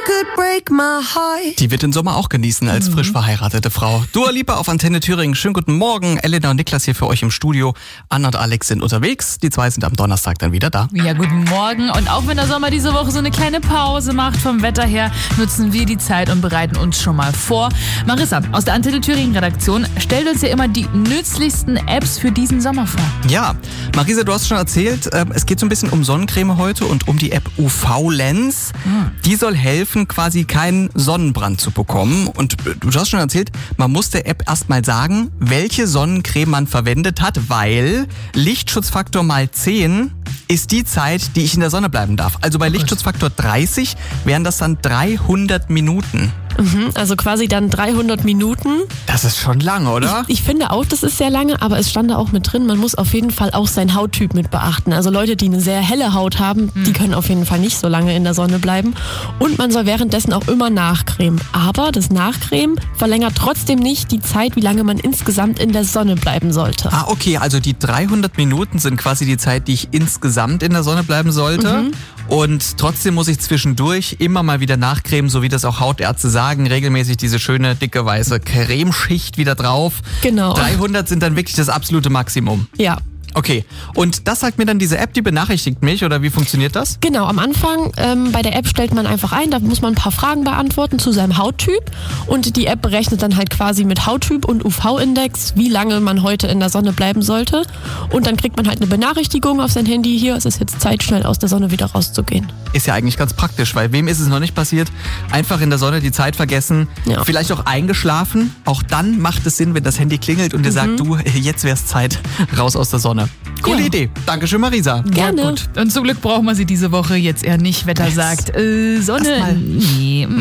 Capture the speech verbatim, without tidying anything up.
could break my heart. Die wird den Sommer auch genießen als frisch verheiratete Frau. Dua Lipa auf Antenne Thüringen. Schönen guten Morgen. Elena und Niklas hier für euch im Studio. Anna und Alex sind unterwegs. Die zwei sind am Donnerstag dann wieder da. Ja, guten Morgen. Und auch wenn der Sommer diese Woche so eine kleine Pause macht vom Wetter her, nutzen wir die Zeit und bereiten uns schon mal vor. Marissa aus der Antenne Thüringen Redaktion stellt uns ja immer die nützlichsten Apps für diesen Sommer vor. Ja, Marisa, du hast schon erzählt, es geht so ein bisschen um Sonnencreme heute und um die App U V-Lens. Die soll helfen, quasi keinen Sonnenbrand zu bekommen. Und du hast schon erzählt, man muss der App erstmal sagen, welche Sonnencreme man verwendet hat, weil Lichtschutzfaktor mal zehn ist die Zeit, die ich in der Sonne bleiben darf. Also bei Lichtschutzfaktor dreißig wären das dann dreihundert Minuten. Mhm, also quasi dann dreihundert Minuten. Das ist schon lang, oder? Ich, ich finde auch, das ist sehr lange, aber es stand da auch mit drin, man muss auf jeden Fall auch seinen Hauttyp mit beachten. Also Leute, die eine sehr helle Haut haben, mhm. die können auf jeden Fall nicht so lange in der Sonne bleiben. Und man soll währenddessen auch immer nachcremen. Aber das Nachcremen verlängert trotzdem nicht die Zeit, wie lange man insgesamt in der Sonne bleiben sollte. Ah, okay, also die dreihundert Minuten sind quasi die Zeit, die ich insgesamt in der Sonne bleiben sollte. Mhm. Und trotzdem muss ich zwischendurch immer mal wieder nachcremen, so wie das auch Hautärzte sagen, regelmäßig diese schöne, dicke, weiße Cremeschicht wieder drauf. Genau. dreihundert sind dann wirklich das absolute Maximum. Ja. Okay, und das sagt mir dann diese App, die benachrichtigt mich, oder wie funktioniert das? Genau, am Anfang ähm, bei der App stellt man einfach ein, da muss man ein paar Fragen beantworten zu seinem Hauttyp und die App berechnet dann halt quasi mit Hauttyp und U V-Index, wie lange man heute in der Sonne bleiben sollte und dann kriegt man halt eine Benachrichtigung auf sein Handy, hier ist es jetzt Zeit, schnell aus der Sonne wieder rauszugehen. Ist ja eigentlich ganz praktisch, weil wem ist es noch nicht passiert? Einfach in der Sonne die Zeit vergessen, ja. Vielleicht auch eingeschlafen, auch dann macht es Sinn, wenn das Handy klingelt und dir mhm. sagt, du, jetzt wär's Zeit, raus aus der Sonne. Coole ja. Idee. Dankeschön, Marisa. Gerne. Ja, gut. Und zum Glück brauchen wir sie diese Woche jetzt eher nicht. Wetter sagt, äh, Sonne, nee.